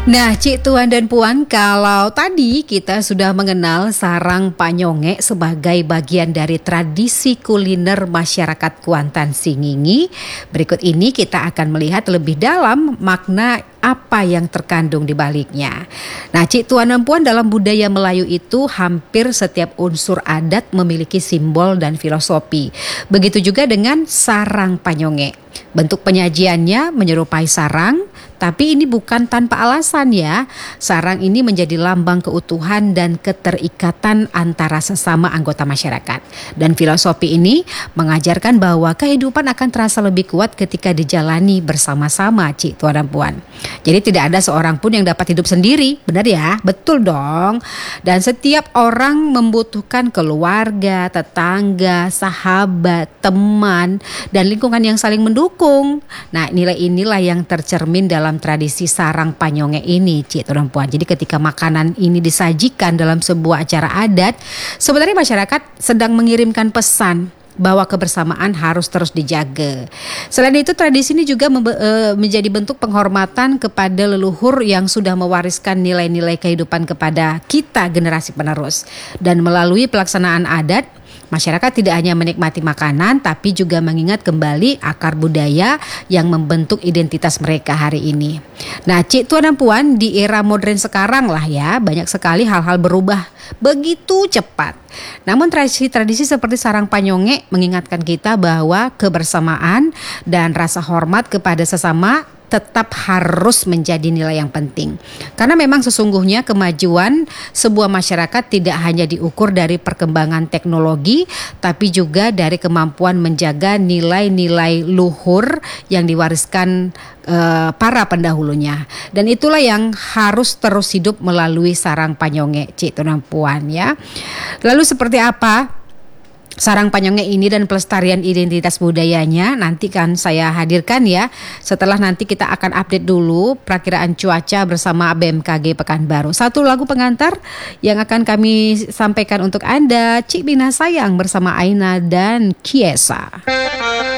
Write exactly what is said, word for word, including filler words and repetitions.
Nah, Cik Tuan dan Puan, kalau tadi kita sudah mengenal sarang panyonge sebagai bagian dari tradisi kuliner masyarakat Kuantan Singingi, berikut ini kita akan melihat lebih dalam makna apa yang terkandung di baliknya. Nah, Cik Tuan dan Puan, dalam budaya Melayu itu hampir setiap unsur adat memiliki simbol dan filosofi. Begitu juga dengan sarang panyonge. Bentuk penyajiannya menyerupai sarang, tapi ini bukan tanpa alasan ya. Sarang ini menjadi lambang keutuhan dan keterikatan antara sesama anggota masyarakat. Dan filosofi ini mengajarkan bahwa kehidupan akan terasa lebih kuat ketika dijalani bersama-sama, Cik Tuan dan Puan. Jadi tidak ada seorang pun yang dapat hidup sendiri, benar ya? Betul dong. Dan setiap orang membutuhkan keluarga, tetangga, sahabat, teman, dan lingkungan yang saling mendukung. Nah, nilai inilah yang tercermin dalam tradisi sarang panyonge ini, Cik Tuan Puan. Jadi ketika makanan ini disajikan dalam sebuah acara adat, sebenarnya masyarakat sedang mengirimkan pesan bahwa kebersamaan harus terus dijaga. Selain itu, tradisi ini juga membe- e, menjadi bentuk penghormatan kepada leluhur yang sudah mewariskan nilai-nilai kehidupan kepada kita generasi penerus. Dan melalui pelaksanaan adat, masyarakat tidak hanya menikmati makanan, tapi juga mengingat kembali akar budaya yang membentuk identitas mereka hari ini. Nah, Cik Tuan dan Puan, di era modern sekarang lah ya, banyak sekali hal-hal berubah begitu cepat. Namun tradisi-tradisi seperti sarang panyonge mengingatkan kita bahwa kebersamaan dan rasa hormat kepada sesama tetap harus menjadi nilai yang penting. Karena memang sesungguhnya kemajuan sebuah masyarakat tidak hanya diukur dari perkembangan teknologi, tapi juga dari kemampuan menjaga nilai-nilai luhur yang diwariskan uh, para pendahulunya. Dan itulah yang harus terus hidup melalui sarang panyonge, Cik Tuan Puan ya. Lalu seperti apa sarang panyonge ini dan pelestarian identitas budayanya nanti kan saya hadirkan ya. Setelah nanti kita akan update dulu perakiraan cuaca bersama B M K G Pekanbaru. Satu lagu pengantar yang akan kami sampaikan untuk Anda, Cik Bina Sayang bersama Aina dan Kiesa.